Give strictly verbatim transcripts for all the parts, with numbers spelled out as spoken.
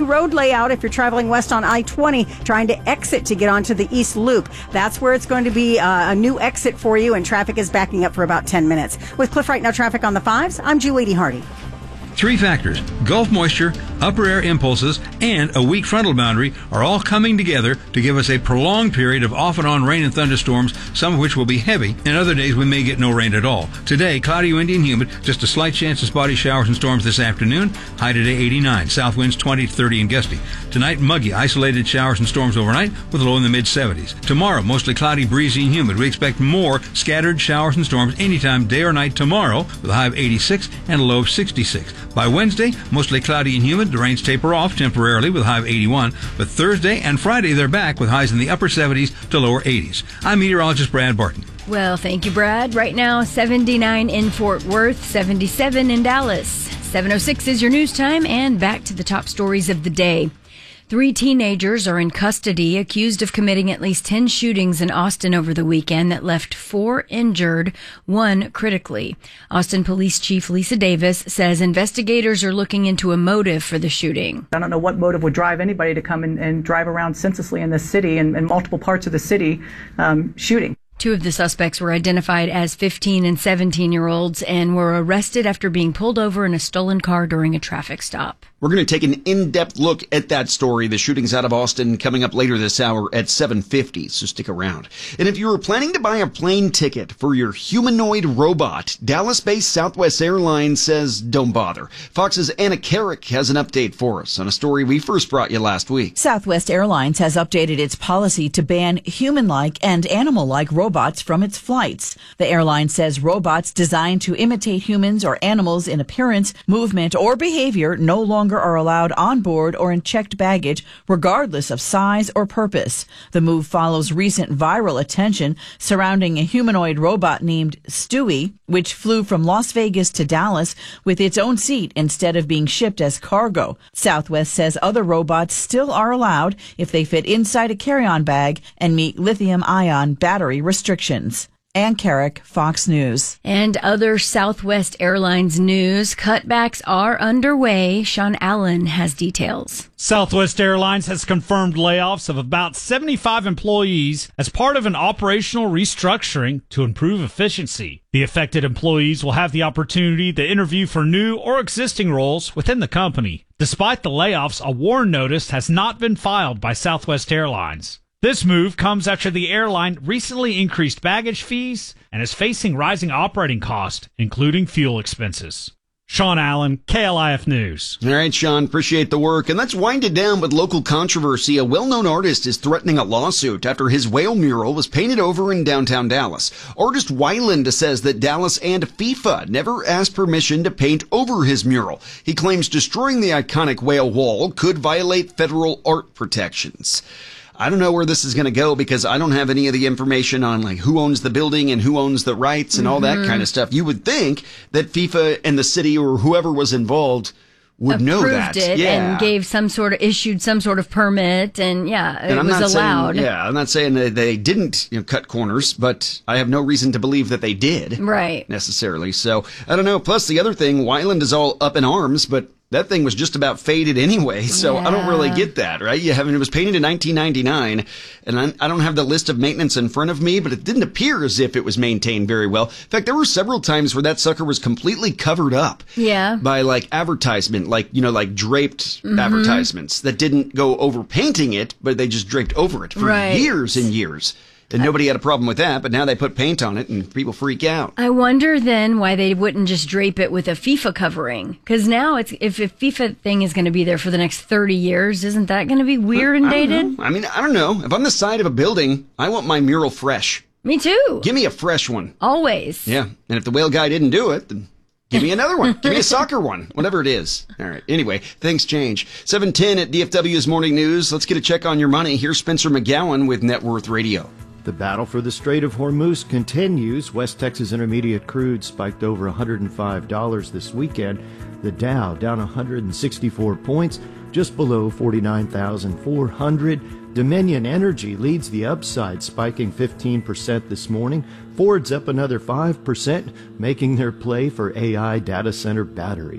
road layout if you're traveling west on I twenty, trying to exit to get onto the East Loop. That's where it's going to be uh, a new exit for you, and traffic is backing up for about ten minutes. With Cliff Right Now traffic on the fives, I'm Julie Hardy. Three factors, Gulf moisture, upper air impulses, and a weak frontal boundary are all coming together to give us a prolonged period of off and on rain and thunderstorms, some of which will be heavy, and other days we may get no rain at all. Today, cloudy, windy, and humid, just a slight chance of spotty showers and storms this afternoon, high today eighty-nine, south winds twenty to thirty and gusty. Tonight, muggy, isolated showers and storms overnight with a low in the mid seventies. Tomorrow, mostly cloudy, breezy, and humid. We expect more scattered showers and storms anytime, day or night tomorrow, with a high of eighty-six and a low of sixty-six. By Wednesday, mostly cloudy and humid. The rains taper off temporarily with a high of eighty-one. But Thursday and Friday, they're back with highs in the upper seventies to lower eighties. I'm meteorologist Brad Barton. Well, thank you, Brad. Right now, seventy-nine in Fort Worth, seventy-seven in Dallas. seven oh six is your news time, and back to the top stories of the day. Three teenagers are in custody accused of committing at least ten shootings in Austin over the weekend that left four injured, one critically. Austin Police Chief Lisa Davis says investigators are looking into a motive for the shooting. I don't know what motive would drive anybody to come and, and drive around senselessly in this city and in multiple parts of the city um, shooting. Two of the suspects were identified as fifteen and seventeen-year-olds and were arrested after being pulled over in a stolen car during a traffic stop. We're going to take an in-depth look at that story. The shootings out of Austin coming up later this hour at seven fifty, so stick around. And if you were planning to buy a plane ticket for your humanoid robot, Dallas-based Southwest Airlines says don't bother. Fox's Anna Carrick has an update for us on a story we first brought you last week. Southwest Airlines has updated its policy to ban human-like and animal-like robots from its flights. The airline says robots designed to imitate humans or animals in appearance, movement, or behavior no longer are allowed on board or in checked baggage, regardless of size or purpose. The move follows recent viral attention surrounding a humanoid robot named Stewie, which flew from Las Vegas to Dallas with its own seat instead of being shipped as cargo. Southwest says other robots still are allowed if they fit inside a carry-on bag and meet lithium-ion battery restrictions. Ann Carrick, Fox News. And other Southwest Airlines news, cutbacks are underway. Sean Allen has details. Southwest Airlines has confirmed layoffs of about seventy-five employees as part of an operational restructuring to improve efficiency. The affected employees will have the opportunity to interview for new or existing roles within the company. Despite the layoffs, a warn notice has not been filed by Southwest Airlines. This move comes after the airline recently increased baggage fees and is facing rising operating costs, including fuel expenses. Sean Allen, K L I F News. All right, Sean, appreciate the work. And let's wind it down with local controversy. A well-known artist is threatening a lawsuit after his whale mural was painted over in downtown Dallas. Artist Wyland says that Dallas and FIFA never asked permission to paint over his mural. He claims destroying the iconic whale wall could violate federal art protections. I don't know where this is going to go because I don't have any of the information on like who owns the building and who owns the rights and mm-hmm. all that kind of stuff. You would think that FIFA and the city or whoever was involved would know that. Approved it yeah. and gave some sort of, issued some sort of permit and yeah, it and I'm was not allowed. Saying, yeah, I'm not saying that they didn't you know, cut corners, but I have no reason to believe that they did. Right. Necessarily. So, I don't know. Plus the other thing, Wyland is all up in arms, but that thing was just about faded anyway, so yeah. I don't really get that, right? You have, it was painted in nineteen ninety-nine, and I, I don't have the list of maintenance in front of me, but it didn't appear as if it was maintained very well. In fact, there were several times where that sucker was completely covered up yeah. by, like, advertisement, like, you know, like draped mm-hmm. advertisements that didn't go over painting it, but they just draped over it for right. years and years. And nobody had a problem with that, but now they put paint on it and people freak out. I wonder then why they wouldn't just drape it with a FIFA covering. Because now, it's if a FIFA thing is going to be there for the next thirty years, isn't that going to be weird and dated? I, I mean, I don't know. If I'm the side of a building, I want my mural fresh. Me too. Give me a fresh one. Always. Yeah. And if the whale guy didn't do it, then give me another one. Give me a soccer one. Whatever it is. All right. Anyway, things change. seven ten at D F W's Morning News. Let's get a check on your money. Here's Spencer McGowan with Net Worth Radio. The battle for the Strait of Hormuz continues. West Texas Intermediate crude spiked over one hundred five dollars this weekend. The Dow down one hundred sixty-four points, just below forty-nine thousand four hundred. Dominion Energy leads the upside, spiking fifteen percent this morning. Ford's up another five percent, making their play for A I data center batteries.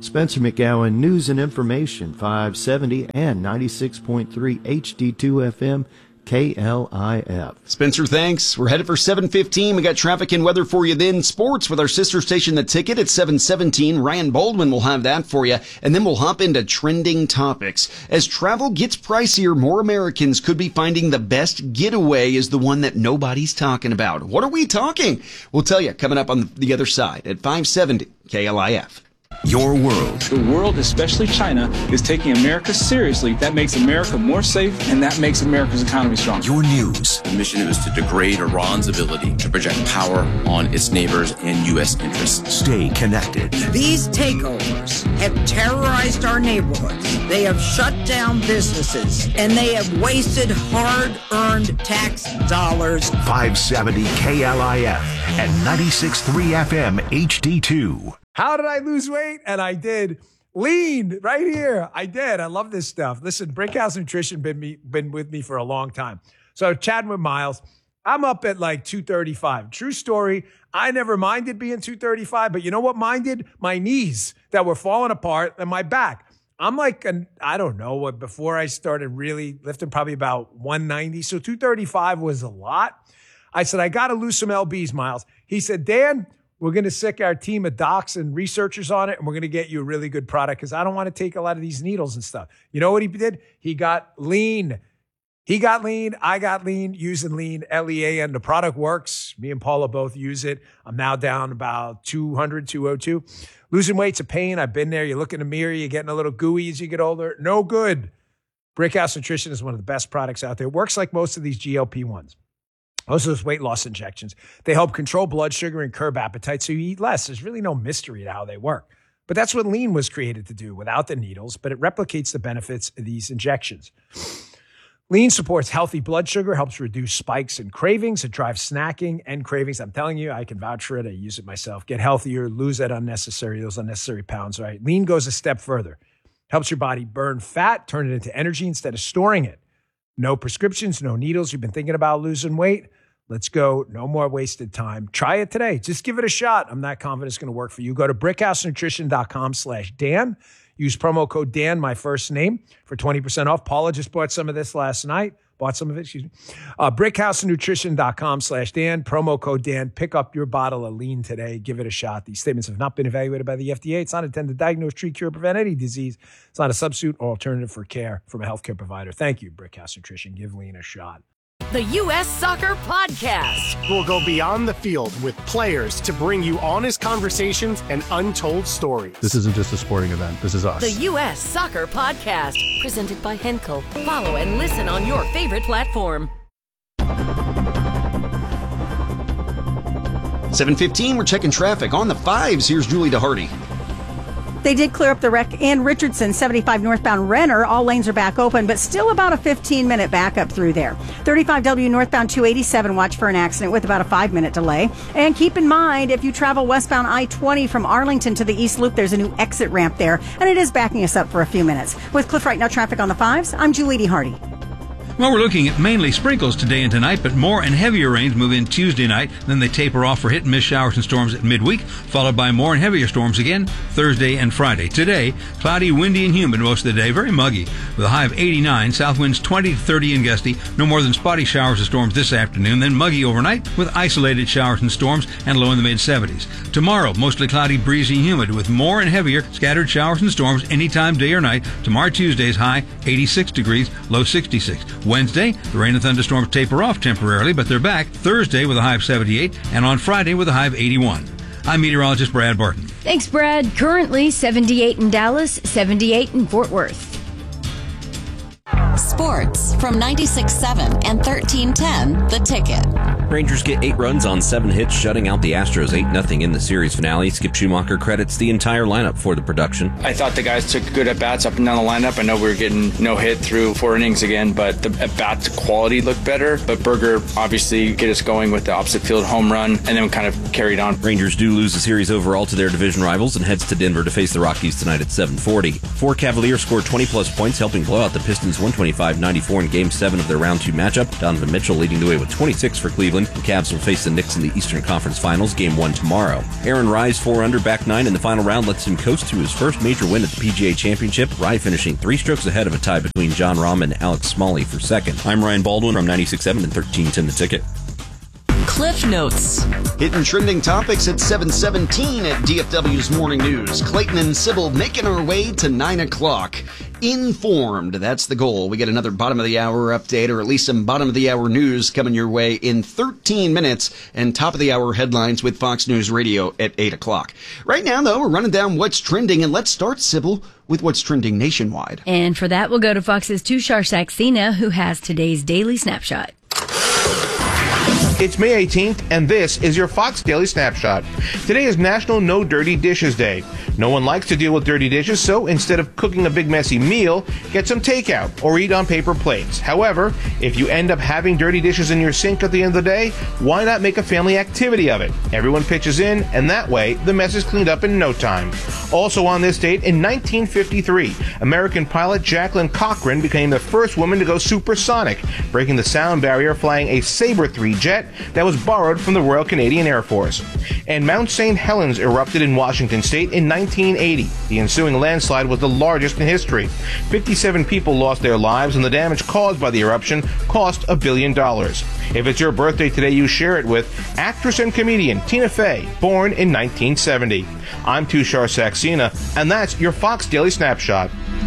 Spencer McGowan, News and Information, five seventy and ninety-six point three H D two F M. K L I F. Spencer, thanks. We're headed for seven fifteen. We got traffic and weather for you then. Sports with our sister station, The Ticket, at seven seventeen. Ryan Baldwin will have that for you. And then we'll hop into trending topics. As travel gets pricier, more Americans could be finding the best getaway is the one that nobody's talking about. What are we talking? We'll tell you coming up on the other side at five seventy K L I F. Your world. The world, especially China, is taking America seriously. That makes America more safe, and that makes America's economy stronger. Your news. The mission is to degrade Iran's ability to project power on its neighbors and U S interests. Stay connected. These takeovers have terrorized our neighborhoods. They have shut down businesses, and they have wasted hard-earned tax dollars. five seventy K L I F and ninety-six point three F M H D two. How did I lose weight? And I did. Lean right here. I did. I love this stuff. Listen, Brickhouse Nutrition been me been with me for a long time. So chatting with Miles, I'm up at like two thirty-five. True story. I never minded being two thirty-five, but you know what minded? My knees that were falling apart and my back. I'm like, an, I don't know what, before I started really lifting, probably about one ninety. So two thirty-five was a lot. I said, I got to lose some L Bs, Miles. He said, Dan, we're going to sick our team of docs and researchers on it, and we're going to get you a really good product because I don't want to take a lot of these needles and stuff. You know what he did? He got lean. He got lean. I got lean using lean, L E A N. The product works. Me and Paula both use it. I'm now down about two hundred, two oh two. Losing weight's a pain. I've been there. You look in the mirror. You're getting a little gooey as you get older. No good. Brickhouse Nutrition is one of the best products out there. It works like most of these G L P ones. Most of those weight loss injections, they help control blood sugar and curb appetite so you eat less. There's really no mystery to how they work. But that's what lean was created to do without the needles, but it replicates the benefits of these injections. Lean supports healthy blood sugar, helps reduce spikes and cravings. It drives snacking and cravings. I'm telling you, I can vouch for it. I use it myself. Get healthier, lose that unnecessary, those unnecessary pounds, right? Lean goes a step further. Helps your body burn fat, turn it into energy instead of storing it. No prescriptions, no needles. You've been thinking about losing weight? Let's go. No more wasted time. Try it today. Just give it a shot. I'm not confident it's going to work for you. Go to brickhousenutrition.com slash Dan. Use promo code Dan, my first name, for twenty percent off. Paula just bought some of this last night. Bought some of it, excuse me. Uh, brickhousenutrition.com slash Dan. Promo code Dan. Pick up your bottle of lean today. Give it a shot. These statements have not been evaluated by the F D A. It's not intended to diagnose, treat, cure, prevent any disease. It's not a substitute or alternative for care from a healthcare provider. Thank you, Brickhouse Nutrition. Give lean a shot. The U S Soccer Podcast. We'll go beyond the field with players to bring you honest conversations and untold stories. This isn't just a sporting event. This is us. The U S Soccer Podcast. Presented by Henkel. Follow and listen on your favorite platform. seven fifteen, we're checking traffic. On the fives, here's Julie DeHardy. They did clear up the wreck in Richardson, seventy-five northbound Renner. All lanes are back open, but still about a fifteen-minute backup through there. thirty-five W northbound two eighty-seven, watch for an accident with about a five-minute delay. And keep in mind, if you travel westbound I twenty from Arlington to the East Loop, there's a new exit ramp there, and it is backing us up for a few minutes. With Cliff Right Now traffic on the fives, I'm Julie DeHardy. Well, we're looking at mainly sprinkles today and tonight, but more and heavier rains move in Tuesday night. Then they taper off for hit and miss showers and storms at midweek, followed by more and heavier storms again Thursday and Friday. Today, cloudy, windy, and humid most of the day, very muggy, with a high of eighty-nine, south winds twenty to thirty and gusty, no more than spotty showers and storms this afternoon, then muggy overnight with isolated showers and storms and low in the mid-seventies. Tomorrow, mostly cloudy, breezy, and humid, with more and heavier scattered showers and storms anytime day or night. Tomorrow, Tuesday's high eighty-six degrees, low sixty-six. Wednesday, the rain and thunderstorms taper off temporarily, but they're back Thursday with a high of seventy-eight, and on Friday with a high of eighty-one. I'm meteorologist Brad Barton. Thanks, Brad. Currently seventy-eight in Dallas, seventy-eight in Fort Worth. Sports from ninety-six point seven and thirteen ten, The Ticket. Rangers get eight runs on seven hits, shutting out the Astros eight nothing in the series finale. Skip Schumacher credits the entire lineup for the production. I thought the guys took good at-bats up and down the lineup. I know we were getting no hit through four innings again, but the at-bat quality looked better. But Berger obviously get us going with the opposite field home run, and then kind of carried on. Rangers do lose the series overall to their division rivals and heads to Denver to face the Rockies tonight at seven forty. Four Cavaliers scored twenty-plus points, helping blow out the Pistons one twenty-five ninety-five ninety-four in Game seven of their Round two matchup. Donovan Mitchell leading the way with twenty-six for Cleveland. The Cavs will face the Knicks in the Eastern Conference Finals, Game one tomorrow. Aaron Rai, four under, back nine in the final round, lets him coast to his first major win at the P G A Championship. Rai finishing three strokes ahead of a tie between Jon Rahm and Alex Smalley for second. I'm Ryan Baldwin from ninety-six point seven and thirteen ten The Ticket. Cliff Notes. Hitting trending topics at seven seventeen at D F W's Morning News. Clayton and Sybil making our way to nine o'clock. Informed. That's the goal. We get another bottom of the hour update, or at least some bottom of the hour news coming your way in thirteen minutes, and top of the hour headlines with Fox News Radio at eight o'clock. Right now, though, we're running down what's trending, and let's start, Sybil, with what's trending nationwide. And for that, we'll go to Fox's Tushar Saxena, who has today's Daily Snapshot. It's May eighteenth, and this is your Fox Daily Snapshot. Today is National No Dirty Dishes Day. No one likes to deal with dirty dishes, so instead of cooking a big messy meal, get some takeout or eat on paper plates. However, if you end up having dirty dishes in your sink at the end of the day, why not make a family activity of it? Everyone pitches in, and that way, the mess is cleaned up in no time. Also on this date, in nineteen fifty-three, American pilot Jacqueline Cochran became the first woman to go supersonic, breaking the sound barrier flying a Sabre three jet that was borrowed from the Royal Canadian Air Force. And Mount Saint Helens erupted in Washington state in nineteen eighty. The ensuing landslide was the largest in history. fifty-seven people lost their lives, and the damage caused by the eruption cost a billion dollars. If it's your birthday today, you share it with actress and comedian Tina Fey, born in nineteen seventy. I'm Tushar Saxena, and that's your Fox Daily Snapshot.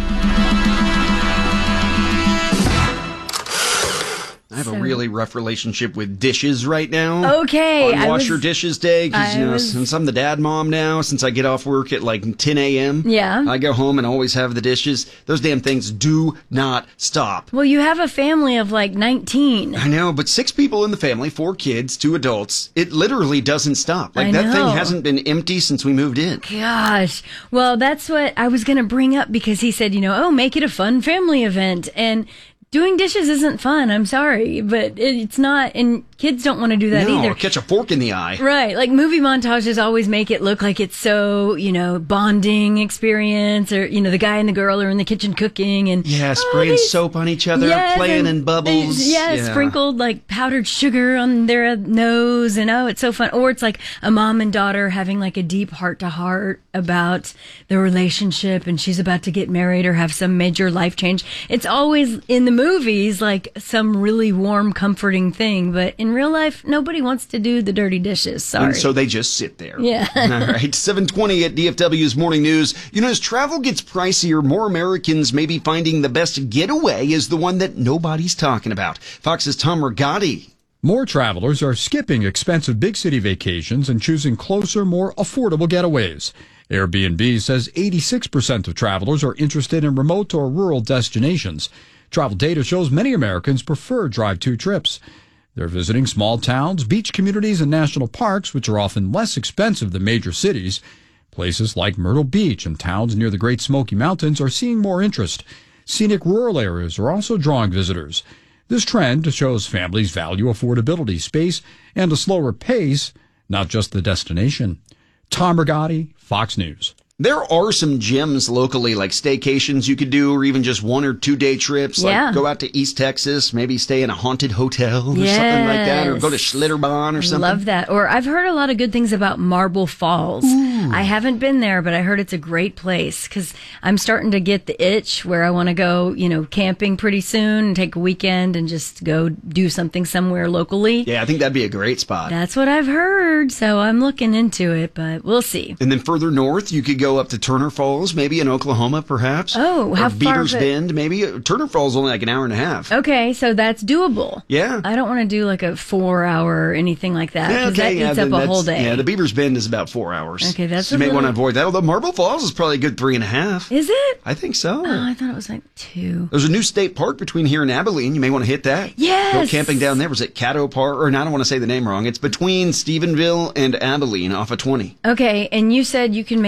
I have a really rough relationship with dishes right now. Okay. On I Wash was- Your Dishes Day, because, you I know, was- since I'm the dad mom now, since I get off work at like ten a.m., Yeah. I go home and always have the dishes. Those damn things do not stop. Well, you have a family of like nineteen. I know, but six people in the family, four kids, two adults. It literally doesn't stop. Like, I that thing know. hasn't been empty since we moved in. Gosh. Well, that's what I was going to bring up, because he said, you know, oh, make it a fun family event. And doing dishes isn't fun. I'm sorry, but it, it's not. And kids don't want to do that no, either. or catch a fork in the eye. Right. Like movie montages always make it look like it's so, you know, bonding experience, or, you know, the guy and the girl are in the kitchen cooking and Yeah, spraying they- soap on each other, Yes, playing and in bubbles. they- yeah, sprinkled like powdered sugar on their nose, and oh, it's so fun. Or it's like a mom and daughter having like a deep heart to heart about the relationship, and she's about to get married or have some major life change. It's always in the movies like some really warm, comforting thing, but in real life, nobody wants to do the dirty dishes. Sorry. And so they just sit there. Yeah. All right. seven twenty at D F W's Morning News. You know, as travel gets pricier, more Americans may be finding the best getaway is the one that nobody's talking about. Fox's Tom Rigotti. More travelers are skipping expensive big city vacations and choosing closer, more affordable getaways. Airbnb says eighty-six percent of travelers are interested in remote or rural destinations. Travel data shows many Americans prefer drive-to trips. They're visiting small towns, beach communities, and national parks, which are often less expensive than major cities. Places like Myrtle Beach and towns near the Great Smoky Mountains are seeing more interest. Scenic rural areas are also drawing visitors. This trend shows families value affordability, space, and a slower pace, not just the destination. Tom Rigotti, Fox News. There are some gems locally, like staycations you could do, or even just one or two day trips. Like Yeah. go out to East Texas, maybe stay in a haunted hotel or something like that, or go to Yes. Schlitterbahn or something. Love that. Or I've heard a lot of good things about Marble Falls. I haven't been there, but I heard it's a great place, because I'm starting to get the itch where I want to go, you know, camping pretty soon and take a weekend and just go do something somewhere locally. Yeah, I think that'd be a great spot. That's what I've heard, so I'm looking into it, but we'll see. And then further north, you could go up to Turner Falls, maybe in Oklahoma, perhaps. Oh, or how far Beavers of it- Bend, maybe. Turner Falls is only like an hour and a half. Okay, so that's doable. Yeah. I don't want to do like a four hour or anything like that, Yeah, because okay, that yeah, eats then up a that's- whole day. Yeah, the Beavers Bend is about four hours. Okay, that's so a you may want to little- avoid that. Although Marble Falls is probably a good three and a half. Is it? I think so. Oh, I thought it was like two. There's a new state park between here and Abilene. You may want to hit that. Yes. Go camping down there. Was it Caddo Park? Or no, I don't want to say the name wrong. It's between Stephenville and Abilene off of twenty. Okay, and you said you can make it to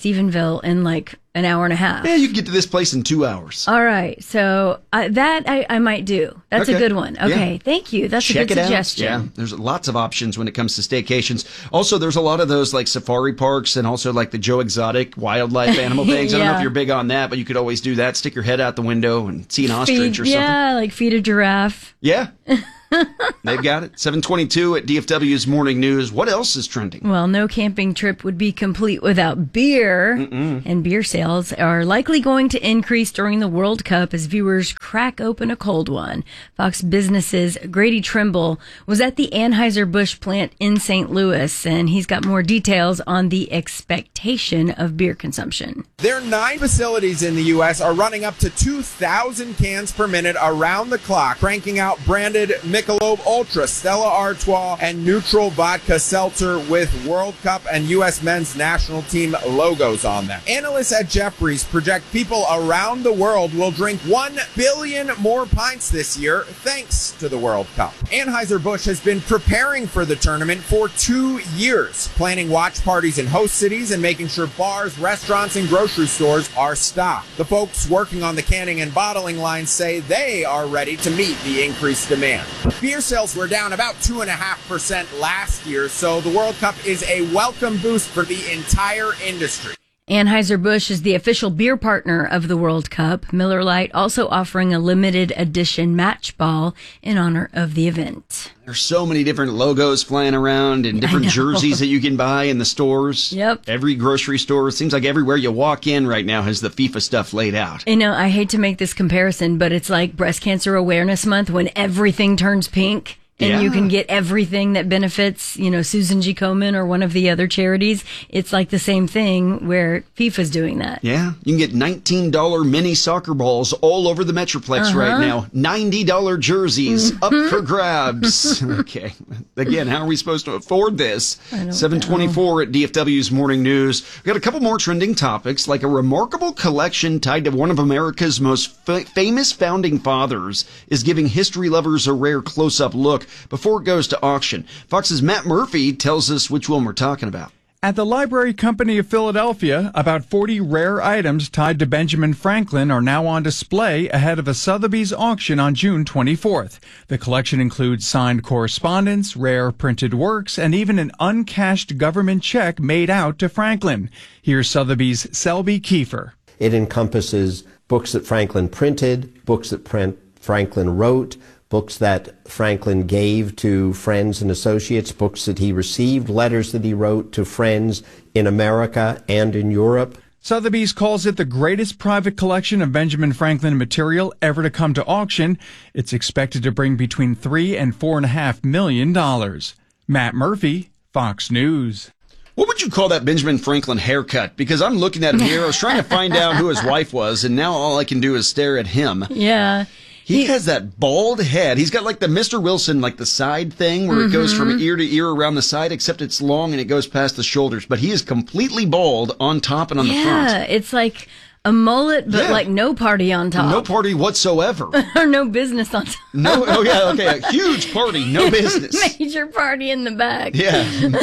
Stephenville in like an hour and a half. Yeah, you can get to this place in two hours. All right. So uh, that I, I might do. That's Okay. a good one. Okay. Yeah. Thank you. That's Check a good it suggestion. out. Yeah, there's lots of options when it comes to staycations. Also, there's a lot of those like safari parks and also like the Joe Exotic wildlife animal things. I don't know Yeah. if you're big on that, but you could always do that. Stick your head out the window and see an ostrich Feed, or something. yeah, like feed a giraffe. Yeah. They've got it. seven twenty-two at D F W's Morning News. What else is trending? Well, no camping trip would be complete without beer, Mm-mm. and beer sales are likely going to increase during the World Cup as viewers crack open a cold one. Fox Business's Grady Trimble was at the Anheuser-Busch plant in Saint Louis, and he's got more details on the expectation of beer consumption. Their nine facilities in the U S are running up to two thousand cans per minute around the clock, cranking out branded Michelob Ultra, Stella Artois, and Neutral Vodka Seltzer with World Cup and U S men's national team logos on them. Analysts at Jefferies project people around the world will drink one billion more pints this year thanks to the World Cup. Anheuser-Busch has been preparing for the tournament for two years, planning watch parties in host cities and making sure bars, restaurants, and grocery stores are stocked. The folks working on the canning and bottling lines say they are ready to meet the increased demand. Beer sales were down about two point five percent last year, so the World Cup is a welcome boost for the entire industry. Anheuser-Busch is the official beer partner of the World Cup. Miller Lite also offering a limited edition match ball in honor of the event. There's so many different logos flying around and different jerseys that you can buy in the stores. Yep. Every grocery store, it seems like everywhere you walk in right now has the FIFA stuff laid out. You know, I hate to make this comparison, but it's like Breast Cancer Awareness Month when everything turns pink. And Yeah. you can get everything that benefits, you know, Susan G. Komen or one of the other charities. It's like the same thing where FIFA's doing that. Yeah, you can get nineteen dollars mini soccer balls all over the Metroplex Uh-huh. right now. ninety dollars jerseys up for grabs. Okay. Again, how are we supposed to afford this? seven twenty-four at D F W's Morning News. We've got a couple more trending topics, like a remarkable collection tied to one of America's most fa- famous founding fathers is giving history lovers a rare close-up look before it goes to auction. Fox's Matt Murphy tells us which one we're talking about. At the Library Company of Philadelphia, about forty rare items tied to Benjamin Franklin are now on display ahead of a Sotheby's auction on June twenty-fourth. The collection includes signed correspondence, rare printed works, and even an uncashed government check made out to Franklin. Here's Sotheby's Selby Kiefer. It encompasses books that Franklin printed, books that Franklin wrote, books that Franklin gave to friends and associates, books that he received, letters that he wrote to friends in America and in Europe. Sotheby's calls it the greatest private collection of Benjamin Franklin material ever to come to auction. It's expected to bring between three and four and a half million dollars. Matt Murphy, Fox News. What would you call that Benjamin Franklin haircut? Because I'm looking at him here. I was trying to find out who his wife was, and now all I can do is stare at him. Yeah. He, he has that bald head. He's got like the Mister Wilson, like the side thing where mm-hmm. it goes from ear to ear around the side, except it's long and it goes past the shoulders. But he is completely bald on top and on yeah, the front. Yeah, it's like a mullet, but yeah. like no party on top. No party whatsoever. Or no business on top. No, oh yeah, okay, a huge party, no business. Major party in the back. Yeah.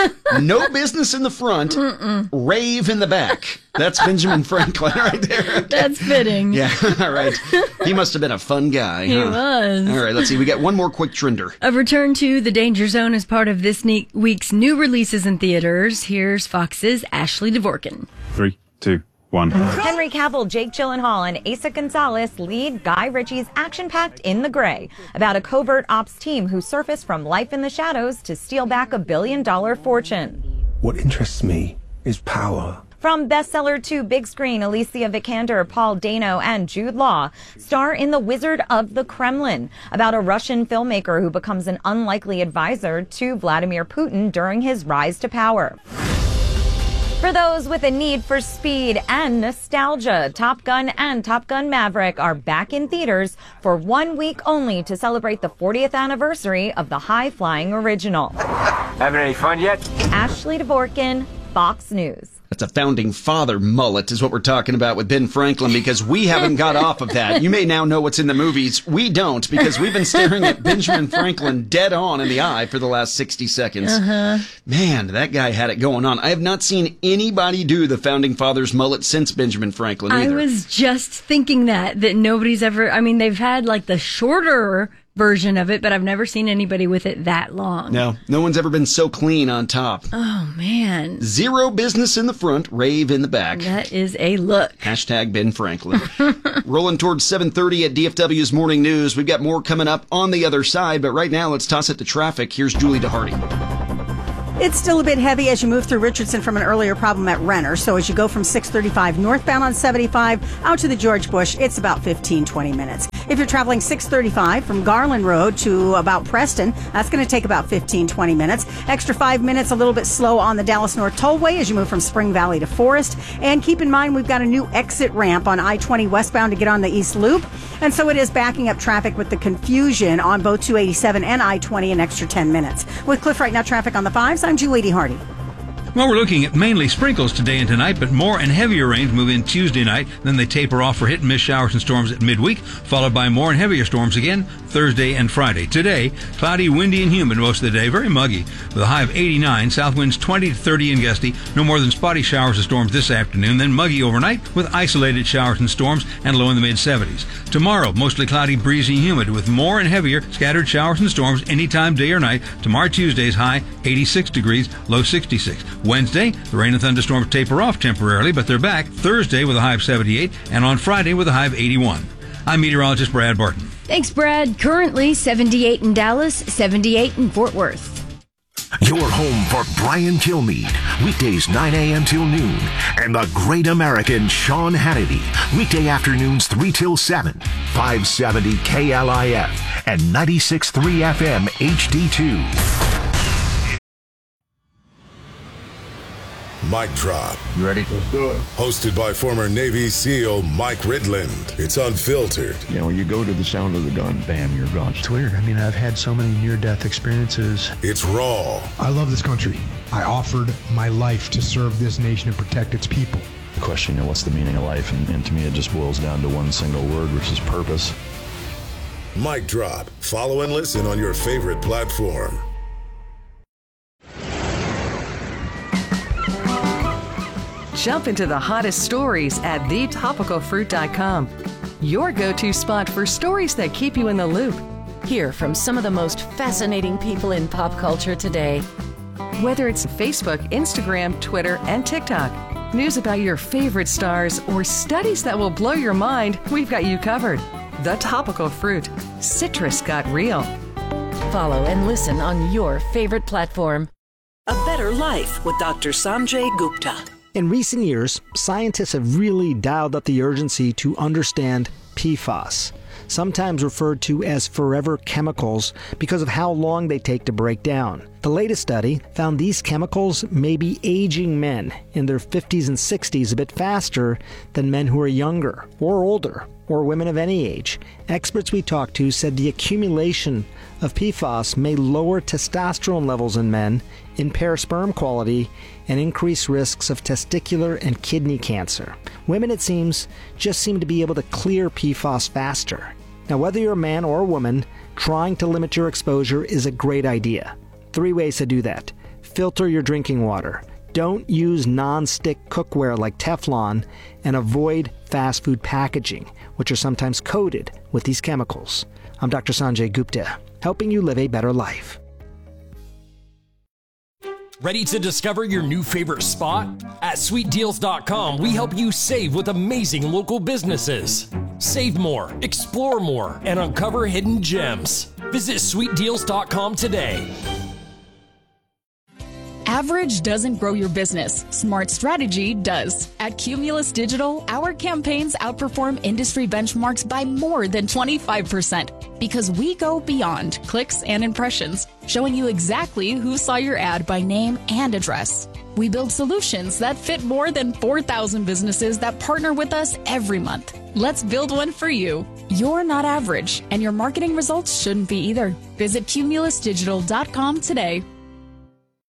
No business in the front, Mm-mm. rave in the back. That's Benjamin Franklin right there. Okay. That's fitting. Yeah, all right. He must have been a fun guy. He huh? was. All right, let's see. We got one more quick trender. A return to the Danger Zone as part of this week's new releases in theaters. Here's Fox's Ashley Dvorkin. Three, two, one. Henry Cavill, Jake Gyllenhaal, and Asa Gonzalez lead Guy Ritchie's action-packed In the Gray, about a covert ops team who surface from life in the shadows to steal back a billion-dollar fortune. What interests me is power. From bestseller to big screen, Alicia Vikander, Paul Dano, and Jude Law star in The Wizard of the Kremlin, about a Russian filmmaker who becomes an unlikely advisor to Vladimir Putin during his rise to power. For those with a need for speed and nostalgia, Top Gun and Top Gun Maverick are back in theaters for one week only to celebrate the fortieth anniversary of the high-flying original. Having any fun yet? Ashley Dvorkin, Fox News. That's a founding father mullet is what we're talking about with Ben Franklin, because we haven't got off of that. You may now know what's in the movies. We don't, because we've been staring at Benjamin Franklin dead on in the eye for the last sixty seconds. Uh-huh. Man, that guy had it going on. I have not seen anybody do the founding father's mullet since Benjamin Franklin either. I was just thinking that, that nobody's ever, I mean, they've had like the shorter version of it, but I've never seen anybody with it that long. No, no one's ever been so clean on top. Oh, man. Zero business in the front, rave in the back. That is a look. Hashtag Ben Franklin. Rolling towards seven thirty at D F W's Morning News. We've got more coming up on the other side, but right now let's toss it to traffic. Here's Julie DeHardy. It's still a bit heavy as you move through Richardson from an earlier problem at Renner. So as you go from six thirty-five northbound on seventy-five out to the George Bush, it's about fifteen, twenty minutes. If you're traveling six thirty-five from Garland Road to about Preston, that's going to take about fifteen, twenty minutes. Extra five minutes, a little bit slow on the Dallas North Tollway as you move from Spring Valley to Forest. And keep in mind, we've got a new exit ramp on I twenty westbound to get on the East Loop. And so it is backing up traffic with the confusion on both two eighty-seven and I twenty an extra ten minutes. With Cliff Right Now traffic on the fives, I'm Julie DeHardy. Well, we're looking at mainly sprinkles today and tonight, but more and heavier rains move in Tuesday night. Then they taper off for hit and miss showers and storms at midweek, followed by more and heavier storms again Thursday and Friday. Today, cloudy, windy, and humid most of the day, very muggy, with a high of eighty-nine, south winds twenty to thirty and gusty, no more than spotty showers and storms this afternoon, then muggy overnight with isolated showers and storms and low in the mid-seventies. Tomorrow, mostly cloudy, breezy, and humid, with more and heavier scattered showers and storms anytime day or night. Tomorrow, Tuesday's high eighty-six degrees, low sixty-six. Wednesday, the rain and thunderstorms taper off temporarily, but they're back Thursday with a high of seventy-eight and on Friday with a high of eighty-one. I'm meteorologist Brad Barton. Thanks, Brad. Currently seventy-eight in Dallas, seventy-eight in Fort Worth. Your home for Brian Kilmeade, weekdays nine a.m. till noon, and the great American Sean Hannity, weekday afternoons three till seven, five seventy K L I F and ninety-six point three F M H D two. Mic Drop. You ready? Let's do it. Hosted by former Navy SEAL Mike Ridland. It's unfiltered. You know, when you go to the sound of the gun, bam, you're gone. It's weird. I mean, I've had so many near-death experiences. It's raw. I love this country. I offered my life to serve this nation and protect its people. The question, you know, what's the meaning of life? And, and to me, it just boils down to one single word, which is purpose. Mic Drop. Follow and listen on your favorite platform. Jump into the hottest stories at the topical fruit dot com. Your go-to spot for stories that keep you in the loop. Hear from some of the most fascinating people in pop culture today. Whether it's Facebook, Instagram, Twitter, and TikTok, news about your favorite stars, or studies that will blow your mind, we've got you covered. The Topical Fruit. Citrus got real. Follow and listen on your favorite platform. A Better Life with Doctor Sanjay Gupta. In recent years, scientists have really dialed up the urgency to understand P FAS, sometimes referred to as forever chemicals because of how long they take to break down. The latest study found these chemicals may be aging men in their fifties and sixties a bit faster than men who are younger or older, or women of any age. Experts we talked to said the accumulation of P FAS may lower testosterone levels in men, impair sperm quality, and increase risks of testicular and kidney cancer. Women, it seems, just seem to be able to clear P FAS faster. Now, whether you're a man or a woman, trying to limit your exposure is a great idea. Three ways to do that. Filter your drinking water. Don't use non-stick cookware like Teflon, and avoid fast food packaging, which are sometimes coated with these chemicals. I'm Doctor Sanjay Gupta, helping you live a better life. Ready to discover your new favorite spot? At sweet deals dot com, we help you save with amazing local businesses. Save more, explore more, and uncover hidden gems. Visit sweet deals dot com today. Average doesn't grow your business. Smart strategy does. At Cumulus Digital, our campaigns outperform industry benchmarks by more than twenty-five percent because we go beyond clicks and impressions, showing you exactly who saw your ad by name and address. We build solutions that fit more than four thousand businesses that partner with us every month. Let's build one for you. You're not average, and your marketing results shouldn't be either. Visit Cumulus Digital dot com today.